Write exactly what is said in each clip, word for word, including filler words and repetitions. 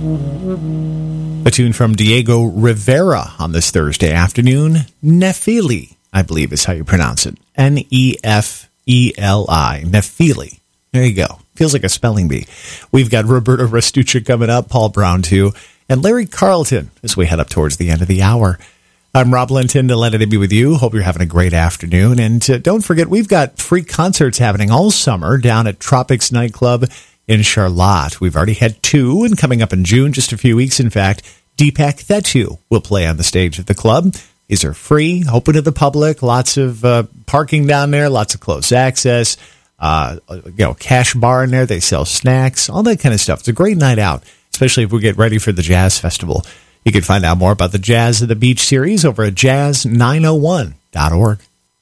A tune from Diego Rivera on this Thursday afternoon. Nefili, I believe is how you pronounce it. N E F E L I. Nefili. There you go. Feels like a spelling bee. We've got Roberto Restuccia coming up, Paul Brown too, and Larry Carlton as we head up towards the end of the hour. I'm Rob Linton, delighted to be with you. Hope you're having a great afternoon. And uh, don't forget, we've got free concerts happening all summer down at Tropics Nightclub in Charlotte. We've already had two, and coming up in June, just a few weeks, in fact, Deepak Thetu will play on the stage at the club. These are free, open to the public, lots of uh, parking down there, lots of close access, uh, you know, cash bar in there. They sell snacks, all that kind of stuff. It's a great night out, especially if we get ready for the Jazz Festival. You can find out more about the Jazz of the Beach series over at jazz nine oh one dot org.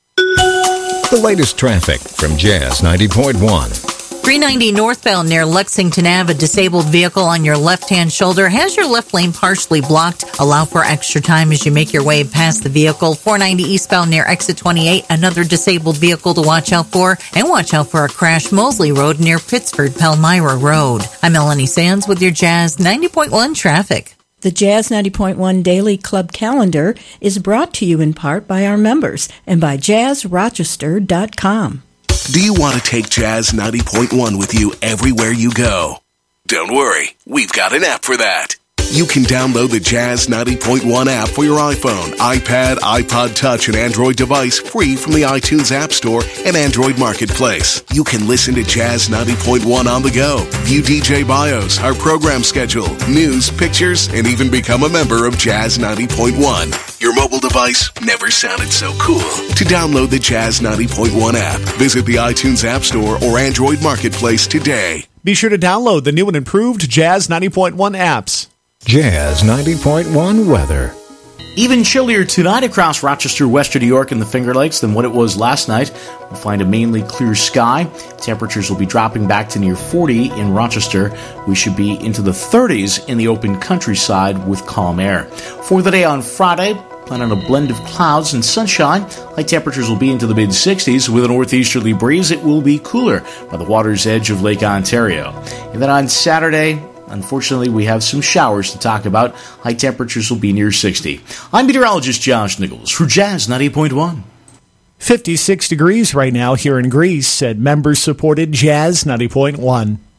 The latest traffic from Jazz ninety point one. three ninety northbound near Lexington Ave, a disabled vehicle on your left-hand shoulder has your left lane partially blocked. Allow for extra time as you make your way past the vehicle. four ninety eastbound near exit twenty-eight, another disabled vehicle to watch out for. And watch out for a crash Mosley Road near Pittsford, Palmyra Road. I'm Melanie Sands with your Jazz ninety point one traffic. The Jazz ninety point one Daily Club Calendar is brought to you in part by our members and by jazz rochester dot com. Do you want to take Jazz ninety point one with you everywhere you go? Don't worry, we've got an app for that. You can download the Jazz ninety point one app for your iPhone, iPad, iPod Touch, and Android device free from the iTunes App Store and Android Marketplace. You can listen to Jazz ninety point one on the go, view D J bios, our program schedule, news, pictures, and even become a member of Jazz ninety point one. Your mobile device never sounded so cool. To download the Jazz ninety point one app, visit the iTunes App Store or Android Marketplace today. Be sure to download the new and improved Jazz ninety point one apps. Jazz ninety point one weather. Even chillier tonight across Rochester, Western New York, and the Finger Lakes than what it was last night. We'll find a mainly clear sky. Temperatures will be dropping back to near forty in Rochester. We should be into the thirties in the open countryside with calm air. For the day on Friday, plan on a blend of clouds and sunshine. High temperatures will be into the mid-sixties. With a northeasterly breeze, it will be cooler by the water's edge of Lake Ontario. And then on Saturday, unfortunately, we have some showers to talk about. High temperatures will be near sixty. I'm meteorologist Josh Nichols for Jazz ninety point one. fifty-six degrees right now here in Greece at member-supported Jazz ninety point one.